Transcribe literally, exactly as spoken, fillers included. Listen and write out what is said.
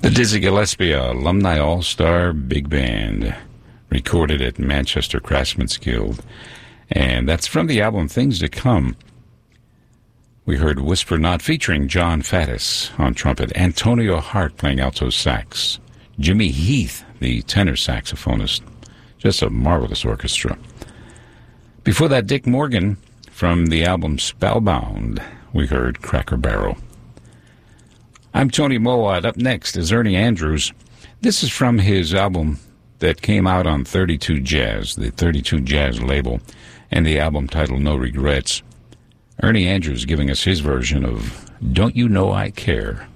The Dizzy Gillespie Alumni All-Star Big Band, recorded at Manchester Craftsmen's Guild. And that's from the album Things to Come. We heard Whisper Not featuring John Faddis on trumpet, Antonio Hart playing alto sax, Jimmy Heath, the tenor saxophonist. Just a marvelous orchestra. Before that, Dick Morgan from the album Spellbound. We heard Cracker Barrel. I'm Tony Mowat. Up next is Ernie Andrews. This is from his album that came out on thirty-two Jazz, the thirty-two Jazz label, and the album titled No Regrets. Ernie Andrews giving us his version of Don't You Know I Care.